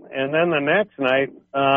And then the next night,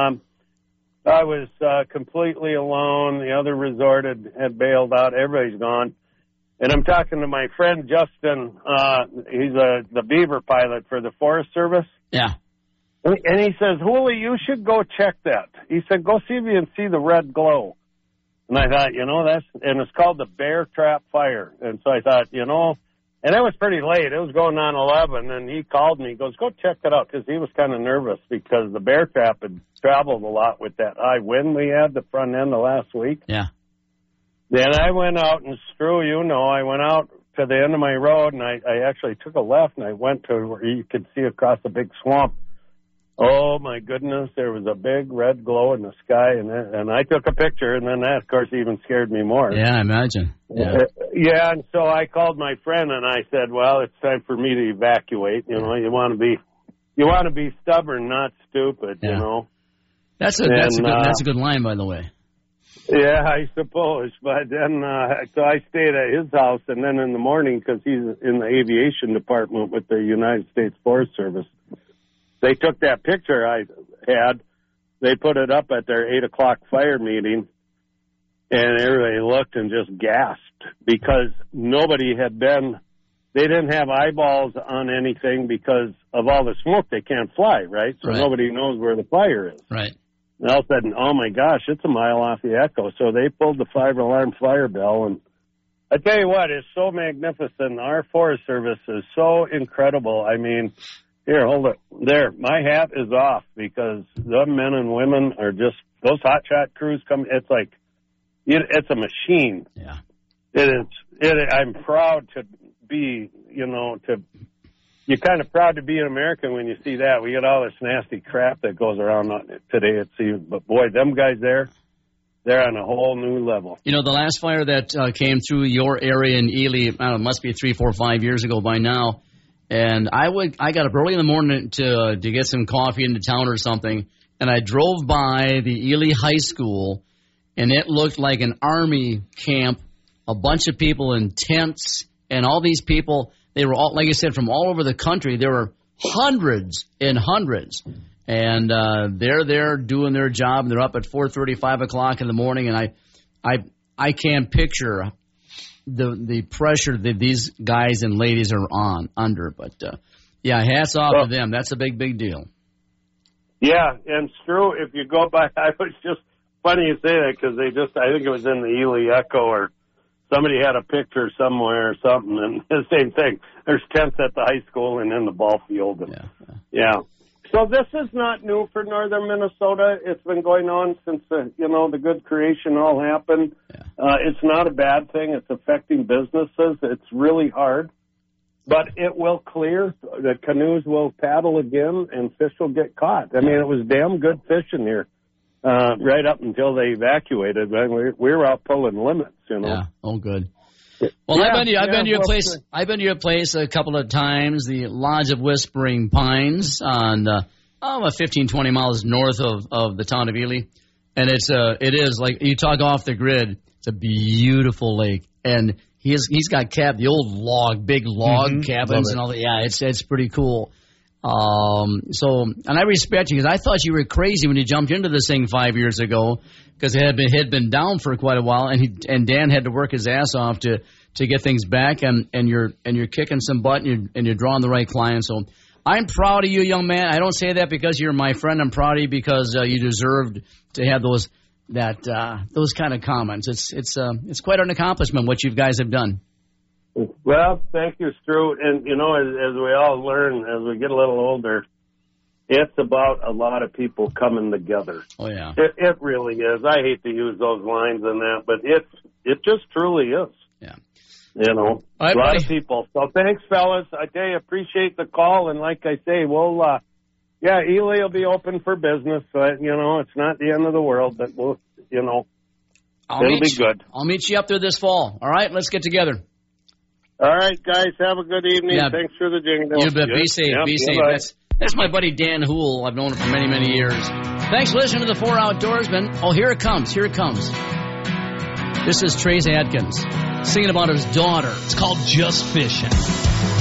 I was completely alone. The other resort had bailed out. Everybody's gone. And I'm talking to my friend Justin. He's the beaver pilot for the Forest Service. Yeah. And he says, Hooley, you should go check that. He said, go see if you can see the red glow. And I thought, and it's called the Bear Trap Fire. And so I thought, and it was pretty late. It was going on 11, and he called me. He goes, go check it out, because he was kind of nervous because the bear trap had traveled a lot with that high wind we had the front end of last week. Yeah. Then I went out and I went out to the end of my road, and I actually took a left, and I went to where you could see across a big swamp. Oh, my goodness, there was a big red glow in the sky, and I took a picture, and then that, of course, even scared me more. Yeah, I imagine. Yeah, and so I called my friend, and I said, well, it's time for me to evacuate. You want to be stubborn, not stupid, That's a good line, by the way. Yeah, I suppose. But then, so I stayed at his house, and then in the morning, because he's in the aviation department with the United States Forest Service, they took that picture I had, they put it up at their 8 o'clock fire meeting, and everybody looked and just gasped because nobody had been, they didn't have eyeballs on anything because of all the smoke. They can't fly, right? So nobody knows where the fire is. Right. And all of a sudden, oh my gosh, it's a mile off the Echo. So they pulled the 5-alarm fire bell, and I tell you what, it's so magnificent. Our Forest Service is so incredible. I mean, here, hold it. There, my hat is off because the men and women are just, those hotshot crews come, it's like, it's a machine. Yeah. It is, I'm proud to be, you're kind of proud to be an American when you see that. We get all this nasty crap that goes around today at sea. But, boy, them guys there, they're on a whole new level. The last fire that came through your area in Ely, I don't know, it must be 3, 4, 5 years ago by now. And I got up early in the morning to get some coffee into town or something, and I drove by the Ely High School, and it looked like an army camp, a bunch of people in tents, and all these people, they were all, like I said, from all over the country. There were hundreds and hundreds, and they're there doing their job, and they're up at 4:30, 5 o'clock in the morning, and I can't picture the pressure that these guys and ladies are under. But, hats off to them. That's a big, big deal. Yeah, and Stu, if you go by, I was just, funny you say that, because I think it was in the Ely Echo, or somebody had a picture somewhere or something, and the same thing. There's tents at the high school and in the ball field. And, yeah. So this is not new for northern Minnesota. It's been going on since, the good creation all happened. Yeah. It's not a bad thing. It's affecting businesses. It's really hard. But it will clear. The canoes will paddle again, and fish will get caught. I mean, it was damn good fishing here right up until they evacuated. We were out pulling limits, Yeah, oh, good. Well, I've been to your place a couple of times, the Lodge of Whispering Pines on about 15, 20 miles north of the town of Ely. And it is like, you talk off the grid, it's a beautiful lake. And he's got the old big log cabins and all that. Yeah, it's pretty cool. And I respect you, because I thought you were crazy when you jumped into this thing 5 years ago, because it had been down for quite a while, and Dan had to work his ass off to get things back, and you're kicking some butt, and you're drawing the right clients. So I'm proud of you, young man. I don't say that because you're my friend. I'm proud of you because you deserved to have those kind of comments. It's quite an accomplishment what you guys have done. Well, thank you, Stu. And, as we all learn, as we get a little older, it's about a lot of people coming together. Oh, yeah. It really is. I hate to use those lines and that, but it just truly is. Yeah. A lot of people. So thanks, fellas. I tell you, appreciate the call. And like I say, we'll, Ely will be open for business. But, it's not the end of the world, but it'll be good. I'll meet you up there this fall. All right, let's get together. All right, guys, have a good evening. Yeah. Thanks for the jingle. You bet. Be safe. Yep. Be safe. That's my buddy Dan Hool. I've known him for many, many years. Thanks for listening to the 4 Outdoorsmen. Oh, here it comes. Here it comes. This is Trace Adkins singing about his daughter. It's called Just Fishing.